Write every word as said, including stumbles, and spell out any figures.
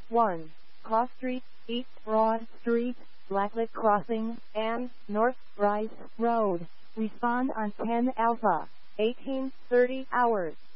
one. Cross Street, East Broad Street, Blacklit Crossing, and North Rise Road. Respond on ten Alpha, eighteen thirty hours.